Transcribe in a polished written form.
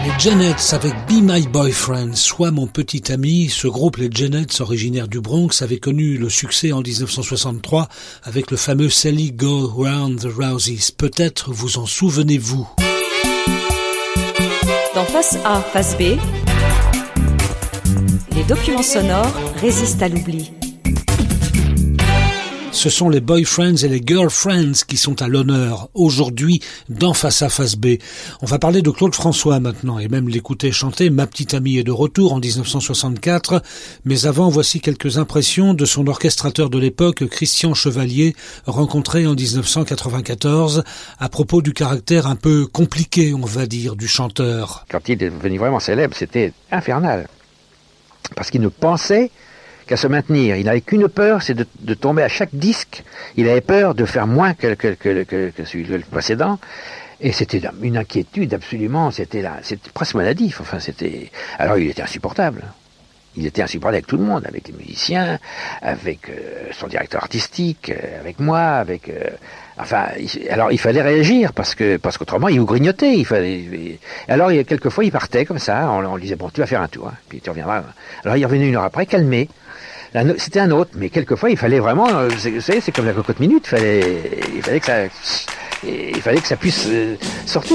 Les Genets avec Be My Boyfriend, Sois mon petit ami. Ce groupe, les Genets, originaire du Bronx, avait connu le succès en 1963 avec le fameux Sally Go Round the Roses. Peut-être vous en souvenez-vous. Dans Face A, Face B, les documents sonores résistent à l'oubli. Ce sont les boyfriends et les girlfriends qui sont à l'honneur aujourd'hui dans Face A, Face B. On va parler de Claude François maintenant et même l'écouter chanter « Ma petite amie est de retour » en 1964. Mais avant, voici quelques impressions de son orchestrateur de l'époque, Christian Chevalier, rencontré en 1994 à propos du caractère un peu compliqué, on va dire, du chanteur. Quand il est devenu vraiment célèbre, c'était infernal. Parce qu'il ne pensait qu'à se maintenir. Il n'avait qu'une peur, c'est de tomber à chaque disque. Il avait peur de faire moins que celui le précédent. Et c'était une inquiétude absolument, c'était presque maladif. Enfin, alors il était insupportable. Il était insupportable avec tout le monde, avec les musiciens, avec son directeur artistique, avec moi, alors il fallait réagir parce qu'autrement il vous grignotait. Alors quelquefois il partait comme ça, on lui disait bon tu vas faire un tour, hein, puis tu reviendras. Alors il revenait une heure après, calmé. C'était un autre, mais quelquefois il fallait vraiment, vous savez, c'est comme la cocotte minute, il fallait que ça puisse sortir.